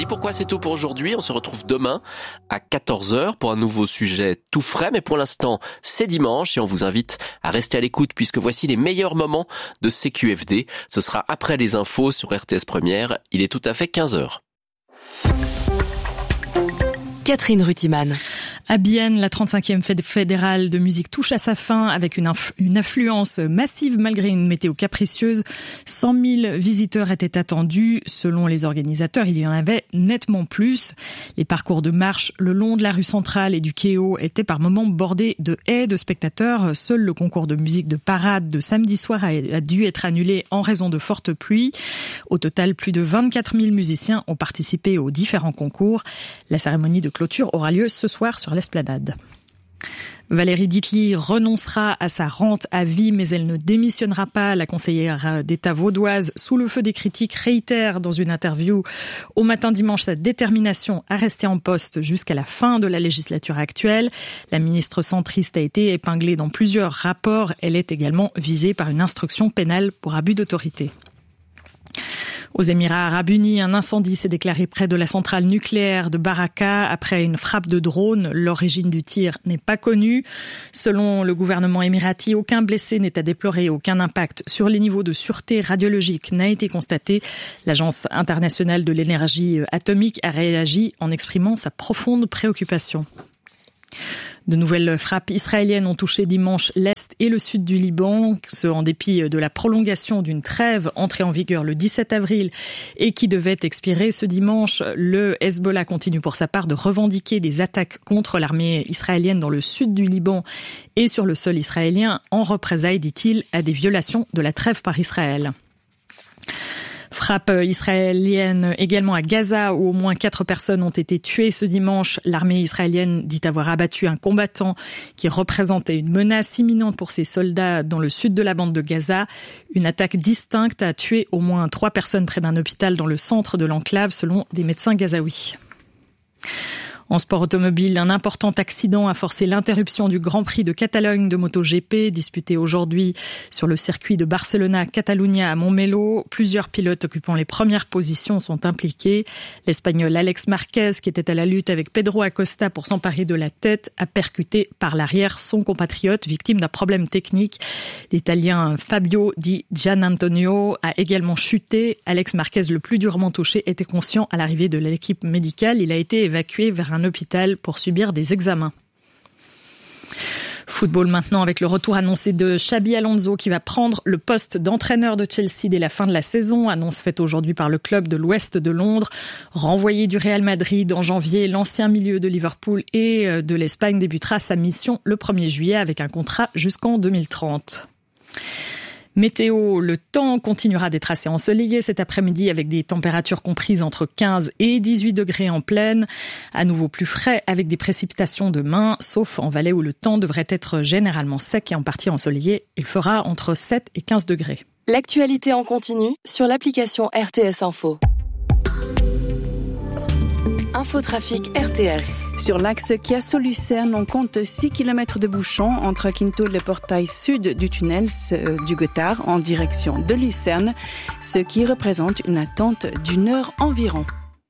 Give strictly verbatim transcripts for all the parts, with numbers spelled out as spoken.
Midi. Pourquoi c'est tout pour aujourd'hui? On se retrouve demain à quatorze heures pour un nouveau sujet tout frais. Mais pour l'instant, c'est dimanche et on vous invite à rester à l'écoute puisque voici les meilleurs moments de C Q F D. Ce sera après les infos sur R T S Première. Il est tout à fait quinze heures. Catherine Rutiman. À Bienne, la trente-cinquième fête fédérale de musique touche à sa fin avec une, inf- une affluence massive malgré une météo capricieuse. cent mille visiteurs étaient attendus. Selon les organisateurs, il y en avait nettement plus. Les parcours de marche le long de la rue centrale et du Kéo étaient par moments bordés de haies de spectateurs. Seul le concours de musique de parade de samedi soir a, a dû être annulé en raison de fortes pluies. Au total, plus de vingt-quatre mille musiciens ont participé aux différents concours. La cérémonie de clôture aura lieu ce soir sur l'esplanade. Valérie Dietly renoncera à sa rente à vie, mais elle ne démissionnera pas. La conseillère d'État vaudoise, sous le feu des critiques, réitère dans une interview au Matin Dimanche sa détermination à rester en poste jusqu'à la fin de la législature actuelle. La ministre centriste a été épinglée dans plusieurs rapports. Elle est également visée par une instruction pénale pour abus d'autorité. Aux Émirats arabes unis, un incendie s'est déclaré près de la centrale nucléaire de Baraka après une frappe de drone. L'origine du tir n'est pas connue. Selon le gouvernement émirati, aucun blessé n'est à déplorer, aucun impact sur les niveaux de sûreté radiologique n'a été constaté. L'Agence internationale de l'énergie atomique a réagi en exprimant sa profonde préoccupation. De nouvelles frappes israéliennes ont touché dimanche l'Est et le Sud du Liban, ce en dépit de la prolongation d'une trêve entrée en vigueur le dix-sept avril et qui devait expirer ce dimanche. Le Hezbollah continue pour sa part de revendiquer des attaques contre l'armée israélienne dans le sud du Liban et sur le sol israélien en représailles, dit-il, à des violations de la trêve par Israël. Frappe israélienne également à Gaza où au moins quatre personnes ont été tuées ce dimanche. L'armée israélienne dit avoir abattu un combattant qui représentait une menace imminente pour ses soldats dans le sud de la bande de Gaza. Une attaque distincte a tué au moins trois personnes près d'un hôpital dans le centre de l'enclave selon des médecins gazaouis. En sport automobile, un important accident a forcé l'interruption du Grand Prix de Catalogne de MotoGP, disputé aujourd'hui sur le circuit de Barcelona-Catalunya à Montmelo. Plusieurs pilotes occupant les premières positions sont impliqués. L'Espagnol Alex Marquez, qui était à la lutte avec Pedro Acosta pour s'emparer de la tête, a percuté par l'arrière son compatriote, victime d'un problème technique. L'Italien Fabio Di Gianantonio a également chuté. Alex Marquez, le plus durement touché, était conscient à l'arrivée de l'équipe médicale. Il a été évacué vers un hôpital pour subir des examens. Football maintenant avec le retour annoncé de Xabi Alonso qui va prendre le poste d'entraîneur de Chelsea dès la fin de la saison. Annonce faite aujourd'hui par le club de l'Ouest de Londres. Renvoyé du Real Madrid en janvier, l'ancien milieu de Liverpool et de l'Espagne débutera sa mission le premier juillet avec un contrat jusqu'en deux mille trente. Météo, le temps continuera d'être assez ensoleillé cet après-midi avec des températures comprises entre quinze et dix-huit degrés en plaine. À nouveau plus frais avec des précipitations demain, sauf en Valais où le temps devrait être généralement sec et en partie ensoleillé. Il fera entre sept et quinze degrés. L'actualité en continu sur l'application R T S Info. Infotrafic R T S. Sur l'axe Chiasso-Lucerne, on compte six kilomètres de bouchons entre Quinto et le portail sud du tunnel euh, du Gothard en direction de Lucerne, ce qui représente une attente d'une heure environ.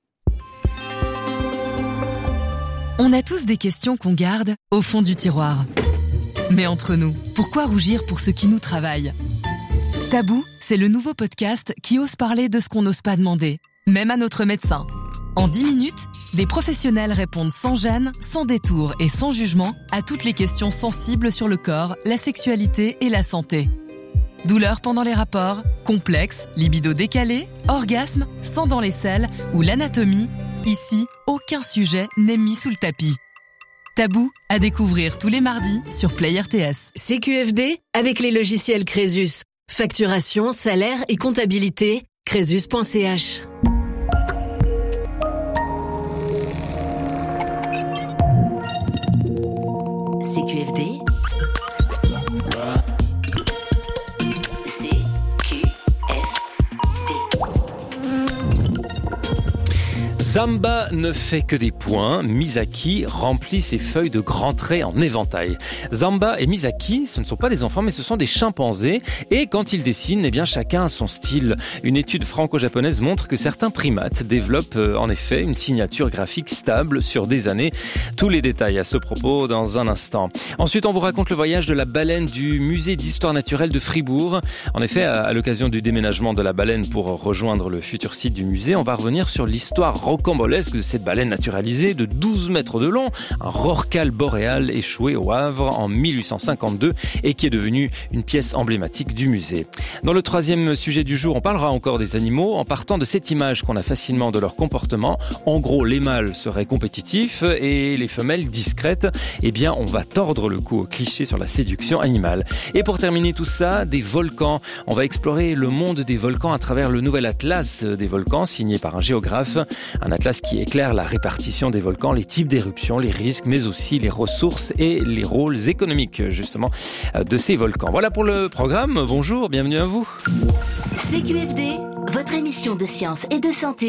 On a tous des questions qu'on garde au fond du tiroir. Mais entre nous, pourquoi rougir pour ce qui nous travaille ? Tabou, c'est le nouveau podcast qui ose parler de ce qu'on n'ose pas demander, même à notre médecin. En dix minutes, des professionnels répondent sans gêne, sans détour et sans jugement à toutes les questions sensibles sur le corps, la sexualité et la santé. Douleurs pendant les rapports, complexes, libido décalé, orgasme, sang dans les selles ou l'anatomie, ici, aucun sujet n'est mis sous le tapis. Tabou à découvrir tous les mardis sur Play R T S. C Q F D avec les logiciels Crésus. Facturation, salaire et comptabilité, crésus point c h. C Q F D. C Q F D. Zamba ne fait que des points, Misaki remplit ses feuilles de grands traits en éventail. Zamba et Misaki, ce ne sont pas des enfants mais ce sont des chimpanzés et quand ils dessinent, eh bien chacun a son style. Une étude franco-japonaise montre que certains primates développent euh, en effet une signature graphique stable sur des années. Tous les détails à ce propos dans un instant. Ensuite, on vous raconte le voyage de la baleine du musée d'histoire naturelle de Fribourg. En effet, à, à l'occasion du déménagement de la baleine pour rejoindre le futur site du musée, on va revenir sur l'histoire rocambolesque de cette baleine naturalisée de douze mètres de long, un rorqual boréal échoué au Havre en mille huit cent cinquante-deux et qui est devenu une pièce emblématique du musée. Dans le troisième sujet du jour, on parlera encore des animaux en partant de cette image qu'on a facilement de leur comportement. En gros, les mâles seraient compétitifs et les femelles discrètes. Eh bien, on va tordre le cou au cliché sur la séduction animale. Et pour terminer tout ça, des volcans. On va explorer le monde des volcans à travers le nouvel atlas des volcans signé par un géographe. Un atlas qui éclaire la répartition des volcans, les types d'éruptions, les risques, mais aussi les ressources et les rôles économiques, justement, de ces volcans. Voilà pour le programme. Bonjour, bienvenue à vous. C Q F D, votre émission de sciences et de santé.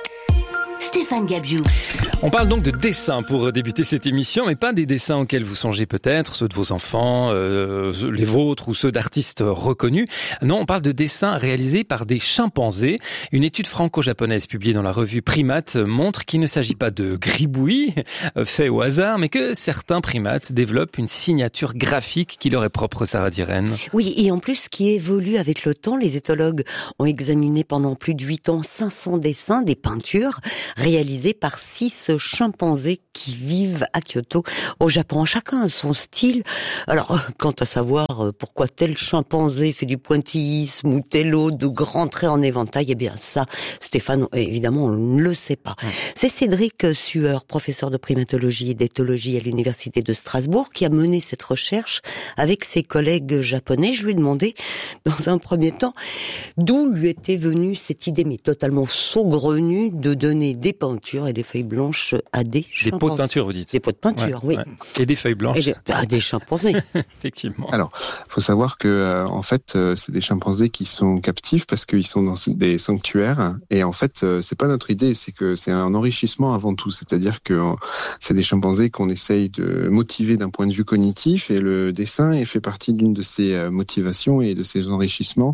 Stéphane Gabiou. On parle donc de dessins pour débuter cette émission, mais pas des dessins auxquels vous songez peut-être, ceux de vos enfants, euh, les vôtres ou ceux d'artistes reconnus. Non, on parle de dessins réalisés par des chimpanzés. Une étude franco-japonaise publiée dans la revue Primates montre qu'il ne s'agit pas de gribouillis faits au hasard, mais que certains primates développent une signature graphique qui leur est propre, Sarah Dirène. Oui, et en plus qui évolue avec le temps. Les éthologues ont examiné pendant plus de huit ans cinq cents dessins, des peintures réalisées par six chimpanzés qui vivent à Kyoto, au Japon. Chacun a son style. Alors, quant à savoir pourquoi tel chimpanzé fait du pointillisme ou tel autre de grands traits en éventail, eh bien ça, Stéphane, évidemment, on ne le sait pas. Mmh. C'est Cédric Sueur, professeur de primatologie et d'éthologie à l'université de Strasbourg, qui a mené cette recherche avec ses collègues japonais. Je lui ai demandé, dans un premier temps, d'où lui était venue cette idée, mais totalement saugrenue, de donner des peintures et des feuilles blanches à des chimpanzés. Des pots de peinture, vous dites. Des pots de peinture, ouais, oui. Ouais. Et des feuilles blanches. Et des, à des chimpanzés. Effectivement. Alors, faut savoir que, euh, en fait, euh, c'est des chimpanzés qui sont captifs parce qu'ils sont dans des sanctuaires. Et en fait, euh, c'est pas notre idée, c'est que c'est un enrichissement avant tout. C'est-à-dire que euh, c'est des chimpanzés qu'on essaye de motiver d'un point de vue cognitif, et le dessin fait partie d'une de ces euh, motivations et de ces enrichissements.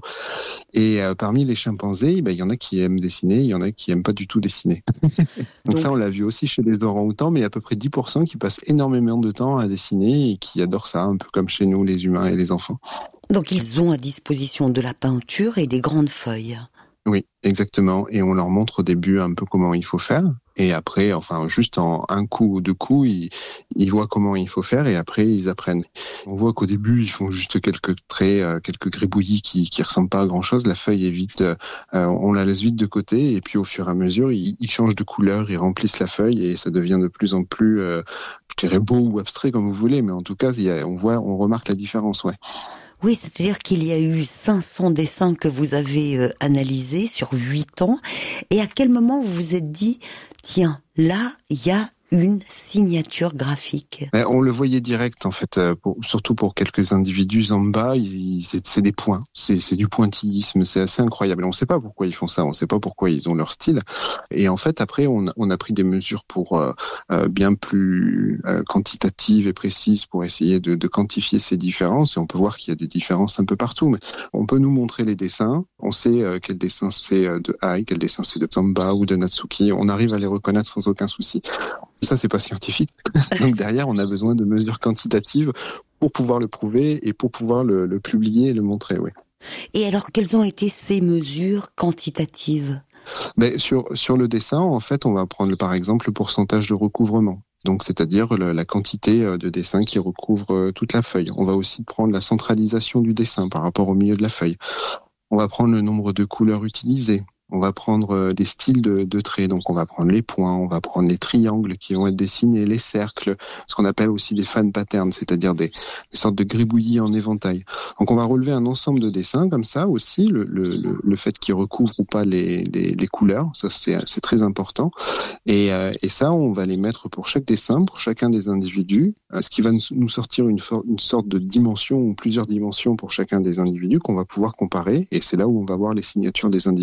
Et euh, parmi les chimpanzés, ben, il y en a qui aiment dessiner, il y en a qui aiment pas du tout dessiner. Donc, Donc ça, on l'a vu aussi chez les orang-outans, mais il y a à peu près dix pour cent qui passent énormément de temps à dessiner et qui adorent ça, un peu comme chez nous, les humains et les enfants. Donc ils ont à disposition de la peinture et des grandes feuilles. Oui, exactement. Et on leur montre au début un peu comment il faut faire. Et après, enfin, juste en un coup ou deux coups, ils, ils voient comment il faut faire et après, ils apprennent. On voit qu'au début, ils font juste quelques traits, euh, quelques gribouillis qui, qui ressemblent pas à grand chose. La feuille est vite, euh, on la laisse vite de côté et puis au fur et à mesure, ils, ils changent de couleur, ils remplissent la feuille et ça devient de plus en plus, euh, je dirais beau ou abstrait comme vous voulez, mais en tout cas, il y a, on voit, on remarque la différence, ouais. Oui, c'est-à-dire qu'il y a eu cinq cents dessins que vous avez euh, analysés sur huit ans. Et à quel moment vous vous êtes dit, tiens, là, il y a une signature graphique? On le voyait direct, en fait, pour, surtout pour quelques individus Zamba, ils, c'est, c'est des points, c'est, c'est du pointillisme, c'est assez incroyable. On ne sait pas pourquoi ils font ça, on ne sait pas pourquoi ils ont leur style. Et en fait, après, on, on a pris des mesures pour euh, bien plus euh, quantitatives et précises pour essayer de, de quantifier ces différences. Et on peut voir qu'il y a des différences un peu partout, mais on peut nous montrer les dessins. On sait euh, quel dessin c'est de Ai, quel dessin c'est de Zamba ou de Natsuki. On arrive à les reconnaître sans aucun souci. Ça, c'est pas scientifique. Donc derrière, on a besoin de mesures quantitatives pour pouvoir le prouver et pour pouvoir le, le publier et le montrer, oui. Et alors, quelles ont été ces mesures quantitatives? Ben, sur, sur le dessin, en fait, on va prendre par exemple le pourcentage de recouvrement. Donc, c'est-à-dire le, la quantité de dessin qui recouvre toute la feuille. On va aussi prendre la centralisation du dessin par rapport au milieu de la feuille. On va prendre le nombre de couleurs utilisées. On va prendre des styles de, de traits, donc on va prendre les points, on va prendre les triangles qui vont être dessinés, les cercles, ce qu'on appelle aussi des fan patterns, c'est-à-dire des, des sortes de gribouillis en éventail. Donc on va relever un ensemble de dessins comme ça aussi, le, le, le fait qu'ils recouvrent ou pas les, les, les couleurs, ça c'est, c'est très important. Et, euh, et ça, on va les mettre pour chaque dessin, pour chacun des individus, ce qui va nous sortir une, for- une sorte de dimension ou plusieurs dimensions pour chacun des individus qu'on va pouvoir comparer, et c'est là où on va voir les signatures des individus.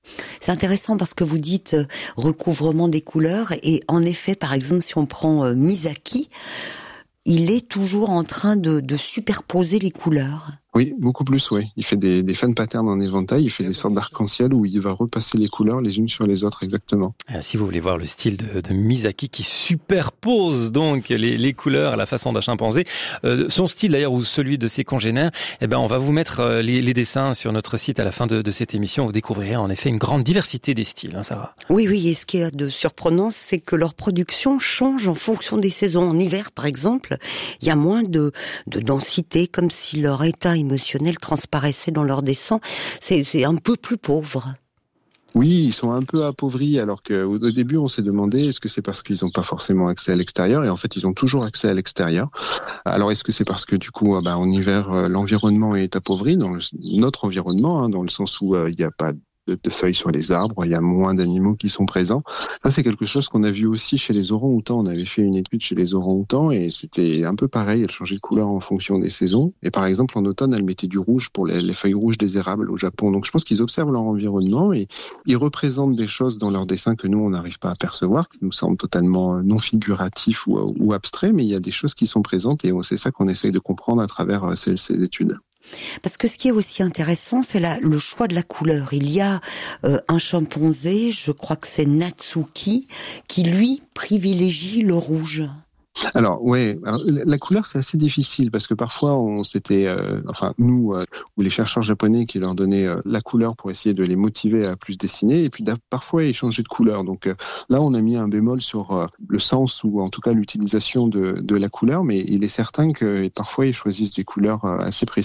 C'est intéressant parce que vous dites euh, recouvrement des couleurs et en effet, par exemple, si on prend euh, Misaki, il est toujours en train de, de superposer les couleurs. Oui, beaucoup plus, oui. Il fait des, des fan patterns en éventail, il fait des sortes d'arc-en-ciel où il va repasser les couleurs les unes sur les autres, exactement. Alors, si vous voulez voir le style de, de Misaki qui superpose donc les, les couleurs à la façon d'un chimpanzé, euh, son style d'ailleurs ou celui de ses congénères, eh ben on va vous mettre euh, les, les dessins sur notre site à la fin de, de cette émission. Vous découvrirez en effet une grande diversité des styles, hein, Sarah. Oui, oui, et ce qui est de surprenant, c'est que leur production change en fonction des saisons. En hiver, par exemple, il y a moins de, de densité, comme si leur état émotionnel transparaissait dans leur dessin. C'est, c'est un peu plus pauvre. Oui, ils sont un peu appauvris, alors qu'au début, on s'est demandé, est-ce que c'est parce qu'ils n'ont pas forcément accès à l'extérieur? Et en fait, ils ont toujours accès à l'extérieur. Alors, est-ce que c'est parce que, du coup, bah, en hiver, l'environnement est appauvri, dans le, notre environnement, hein, dans le sens où euh, il n'y a pas de de feuilles sur les arbres, il y a moins d'animaux qui sont présents. Ça, c'est quelque chose qu'on a vu aussi chez les orang-outans. On avait fait une étude chez les orang-outans et c'était un peu pareil. Elle changeait de couleur en fonction des saisons. Et par exemple, en automne, elle mettait du rouge pour les, les feuilles rouges des érables au Japon. Donc, je pense qu'ils observent leur environnement et ils représentent des choses dans leurs dessins que nous, on n'arrive pas à percevoir, qui nous semblent totalement non figuratifs ou, ou abstraits, mais il y a des choses qui sont présentes et c'est ça qu'on essaye de comprendre à travers ces, ces études. Parce que ce qui est aussi intéressant, c'est la, le choix de la couleur. Il y a euh, un chimpanzé, je crois que c'est Natsuki, qui lui privilégie le rouge. Alors ouais, alors, la couleur c'est assez difficile parce que parfois on s'était, euh, enfin nous euh, ou les chercheurs japonais qui leur donnaient euh, la couleur pour essayer de les motiver à plus dessiner et puis parfois ils changeaient de couleur. Donc euh, là on a mis un bémol sur euh, le sens ou en tout cas l'utilisation de, de la couleur, mais il est certain que parfois ils choisissent des couleurs euh, assez précises.